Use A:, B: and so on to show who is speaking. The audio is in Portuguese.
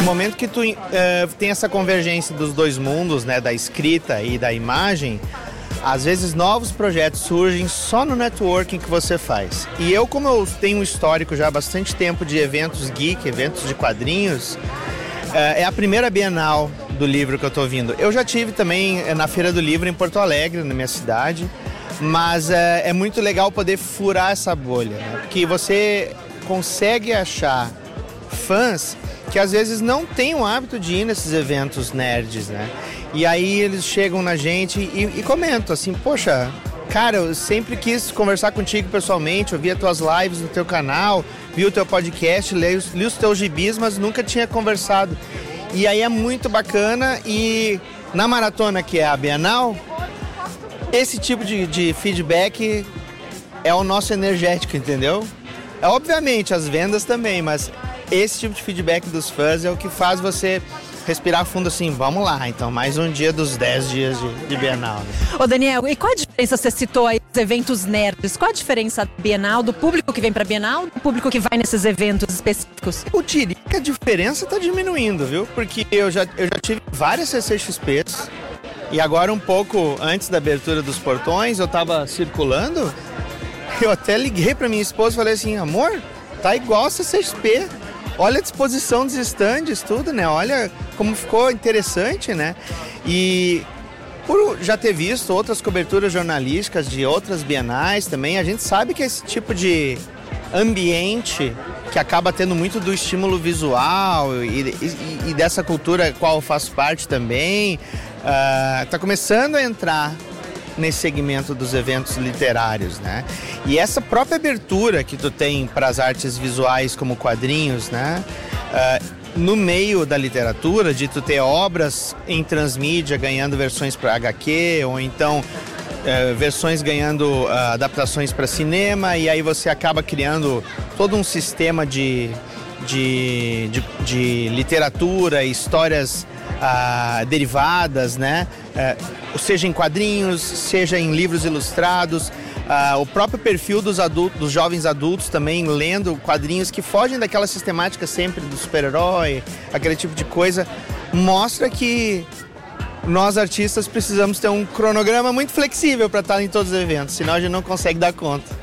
A: momento que tu tem essa convergência dos dois mundos, né, da escrita e da imagem, às vezes novos projetos surgem só no networking que você faz. E eu, como eu tenho um histórico já há bastante tempo de eventos geek, eventos de quadrinhos, é a primeira Bienal do livro que eu estou vindo. Eu já tive também na Feira do Livro em Porto Alegre, na minha cidade, mas é muito legal poder furar essa bolha, né? Porque você consegue achar fãs que às vezes não têm o hábito de ir nesses eventos nerds, né? E aí eles chegam na gente e comentam assim, poxa, cara, eu sempre quis conversar contigo pessoalmente, eu vi as tuas lives no teu canal, vi o teu podcast, li os teus gibis, mas nunca tinha conversado. E aí é muito bacana e na maratona que é a Bienal, esse tipo de feedback é o nosso energético, entendeu? Obviamente as vendas também, mas esse tipo de feedback dos fãs é o que faz você respirar fundo assim, vamos lá, então mais um dia dos 10 dias de Bienal. Né?
B: Ô Daniel, e qual a diferença, você citou aí os eventos nerds, qual a diferença da Bienal, do público que vem pra Bienal, do público que vai nesses eventos específicos?
A: Eu diria que a diferença tá diminuindo, viu? Porque eu já tive várias CCXPs e agora um pouco antes da abertura dos portões, eu tava circulando, eu até liguei pra minha esposa e falei assim, amor, tá igual a CCXP. Olha a disposição dos estandes, tudo, né? Olha como ficou interessante, né? E por já ter visto outras coberturas jornalísticas de outras bienais também, a gente sabe que esse tipo de ambiente que acaba tendo muito do estímulo visual e dessa cultura qual eu faço parte também, tá começando a entrar nesse segmento dos eventos literários, né? E essa própria abertura que tu tem para as artes visuais como quadrinhos, né? No meio da literatura, de tu ter obras em transmídia ganhando versões para HQ, ou então versões ganhando adaptações para cinema, e aí você acaba criando todo um sistema de literatura, histórias derivadas, né? Seja em quadrinhos, seja em livros ilustrados, o próprio perfil dos jovens adultos também lendo quadrinhos que fogem daquela sistemática sempre do super-herói, aquele tipo de coisa, mostra que nós artistas precisamos ter um cronograma muito flexível para estar em todos os eventos, senão a gente não consegue dar conta.